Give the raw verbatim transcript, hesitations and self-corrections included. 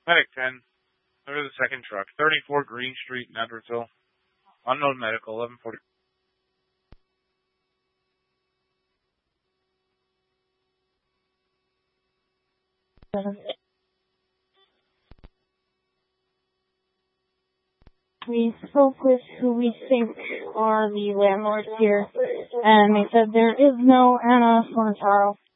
Medic ten. Look at the second truck. thirty-four Green Street in Edwardsville. Unknown medical, eleven forty. We spoke with who we think are the landlords here, and they said there is no Anna Fornataro.